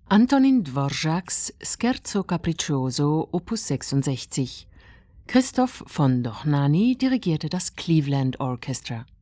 Antonin Dvořáks Scherzo Capriccioso Opus 66. Christoph von Dohnányi dirigierte das Cleveland Orchestra.